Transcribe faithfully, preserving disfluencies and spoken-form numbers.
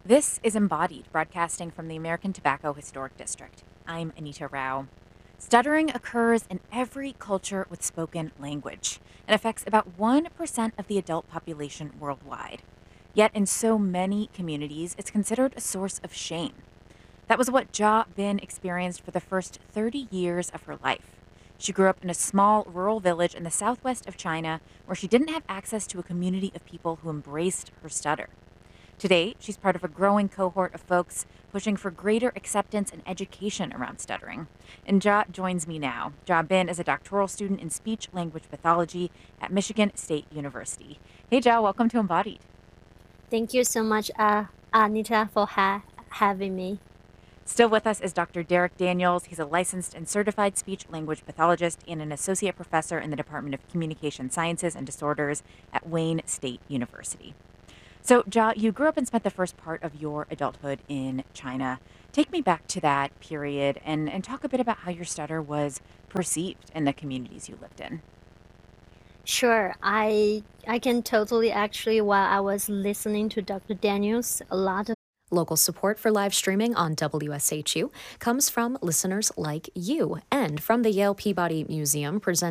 This is Embodied, broadcasting from the American Tobacco Historic District. I'm Anita Rao. Stuttering occurs in every culture with spoken language. It affects about one percent of the adult population worldwide. Yet, in so many communities, it's considered a source of shame. That was what Jia Bin experienced for the first thirty years of her life. She grew up in a small rural village in the southwest of China where she didn't have access to a community of people who embraced her stutter. Today, she's part of a growing cohort of folks pushing for greater acceptance and education around stuttering. And Jia joins me now. Jia Bin is a doctoral student in speech language pathology at Michigan State University. Hey, Jia, welcome to Embodied. Thank you so much, uh, Anita, for ha- having me. Still with us is Doctor Derek Daniels. He's a licensed and certified speech language pathologist and an associate professor in the Department of Communication Sciences and Disorders at Wayne State University. So, Jia, you grew up and spent the first part of your adulthood in China. Take me back to that period and, and talk a bit about how your stutter was perceived in the communities you lived in. Sure, I I can totally actually while I was listening to Doctor Daniels, a lot of Local support for live streaming on W S H U comes from listeners like you and from the Yale Peabody Museum presenting